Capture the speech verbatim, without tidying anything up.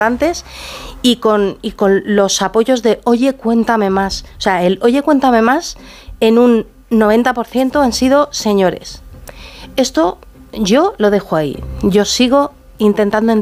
antes y con, y con los apoyos de oye, cuéntame más. O sea, el oye, cuéntame más en un noventa por ciento han sido señores. Esto yo lo dejo ahí. Yo sigo intentando